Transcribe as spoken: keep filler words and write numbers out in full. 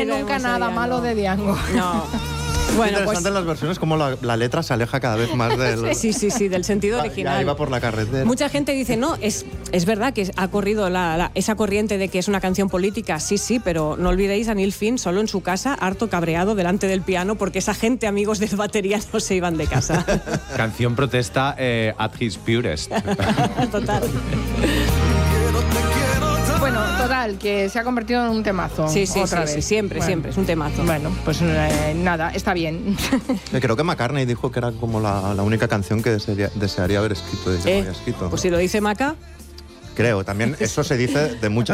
nunca nada malo de Diango. No. Bueno, interesante pues, las versiones, como la, la letra se aleja cada vez más del... Sí, sí, sí, del sentido original. Ya iba por la carretera. Mucha gente dice, no, es, es verdad que ha corrido la, la, esa corriente de que es una canción política, sí, sí, pero no olvidéis a Neil Finn solo en su casa, harto cabreado delante del piano, porque esa gente, amigos del batería, no se iban de casa. Canción protesta eh, at his purest. Total. Bueno, total, que se ha convertido en un temazo. Sí, sí, otra sí, vez. sí, siempre, bueno, siempre, es un temazo. Bueno, pues eh, nada, está bien. Creo que McCartney dijo que era como la, la única canción que desearía, desearía haber escrito. Eh, había escrito. Pues si lo dice Maca... Creo, también eso se dice de muchas